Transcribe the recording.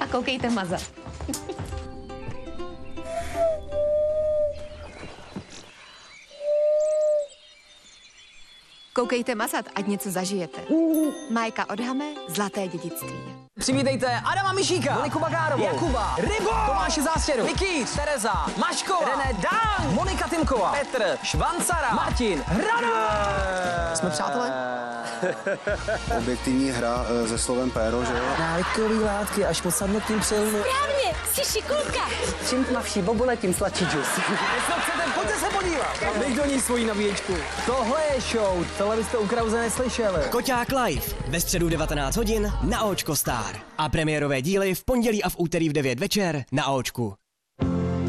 a koukejte mazat. Koukejte mazat, ať něco zažijete. Majka Odhame, Zlaté dědictví. Přivítejte Adama Mišíka, Moniku Bagárovou, Jakuba, Rybo, Tomáše Zástěru, Mikýř, Tereza, Maškova, René Dan, Monika Tymková, Petr, Švancara, Martin, Hrana. Jsme přátelé? Objektivní hra se slovem péro, že jo? Návykový látky až po samotným přilnu. Správně, jsi šikulka. Čím tmavší bobule, tím sladší džus. Jestli chcete, pojďte se podívat. Bych do ní svoji nabíječku. Tohle je show, tohle byste u Krause neslyšeli. Koťák live ve středu 19 hodin na Očko Star. A premiérové díly v pondělí a v úterý v 9 večer na Očku.